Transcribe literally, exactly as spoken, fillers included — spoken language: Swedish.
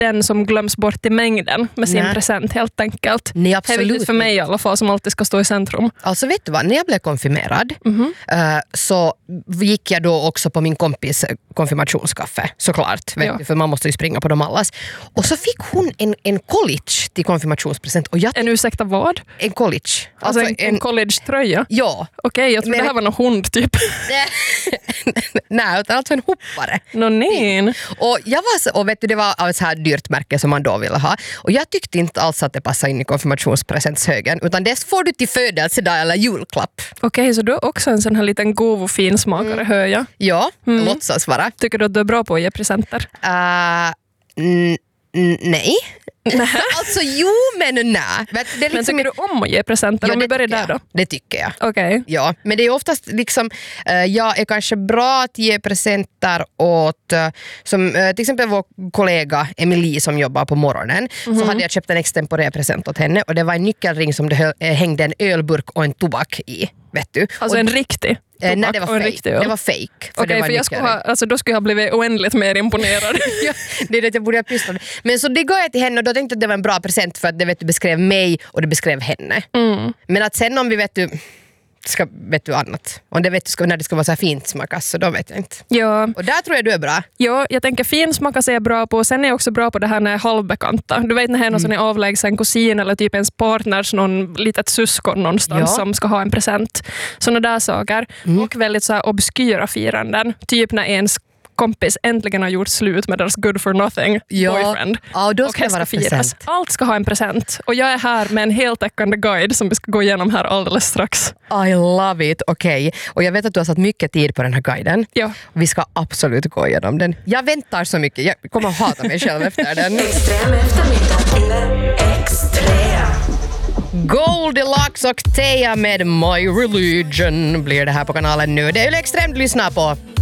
den som glöms bort i mängden med sin Nej. present helt enkelt. Nej, Det är absolut viktigt för mig i alla fall som alltid ska stå i centrum. Alltså vet du vad, när jag blev konfirmerad mm-hmm. uh, så gick jag då också på min kompis konfirmationskaffe, såklart, vet Ja. du, för man måste ju springa på dem allas. Och så fick hon en, en college till konfirmationspresent. Och jag En ursäkta vad? En college. Alltså, alltså en, en college-tröja? Ja. Okej, okay, jag tror Men, det här var någon hund typ. Nej, utan alltså en hoppare. Nå nej. Och jag var så, och vet du, det var av ett så här dyrt märke som man då ville ha. Och jag tyckte inte alls att det passade in i konfirmationspresentshögen, utan det får du till födelsedag eller julklapp. Okej, okay, så du är också en sån här liten god och fin smakare, mm. hör jag. Ja, mm. låtsas vara. Tycker du att du är bra på att ge presenter? Uh, n- n- nej. Alltså jo, men nej. Det är liksom men tycker du om att ge presenter? Ja, om vi börjar där då? Det tycker jag. Okej. Okay. Ja, men det är oftast liksom, uh, jag är kanske bra att ge presenter åt, uh, som uh, till exempel vår kollega Emilie som jobbar på morgonen, mm-hmm. så hade jag köpt en extemporär present åt henne och det var en nyckelring som det höll, äh, hängde en ölburk och en tobak i, vet du. Alltså och, en riktig? Eh, nej, det var fake. Det var fake. Okej, okay, för, för jag skulle ha, alltså, då skulle jag ha blivit oändligt mer imponerad. Ja, det är det jag borde ha pysslat. Men så det gav jag till henne och då tänkte jag att det var en bra present för att det vet du, beskrev mig och det beskrev henne. Mm. Men att sen om vi vet du ska vet du annat. Och det vet du ska, när det ska vara så här fint smakas, så då vet jag inte. Ja. Och där tror jag du är bra. Ja, jag tänker fin smakas är jag bra på. Sen är jag också bra på det här när jag är halvbekanta. Du vet när det är någon mm. sån avlägsen kusin eller typ ens partners, någon litet syskon någonstans ja. som ska ha en present. Såna där saker. Mm. Och väldigt så här obskyra firanden. Typ när ens kompis äntligen har gjort slut med deras good for nothing ja. boyfriend. Ja, och då ska och det vara firas. present. Allt ska ha en present. Och jag är här med en heltäckande guide som vi ska gå igenom här alldeles strax. I love it, okej. Okay. Och jag vet att du har satt mycket tid på den här guiden. Ja. Vi ska absolut gå igenom den. Jag väntar så mycket. Jag kommer att hata mig själv efter den. Extrem eftermiddag eller extrem. Goldilocks och Teja med My Religion blir det här på kanalen nu. Det är ju extremt lyssna på.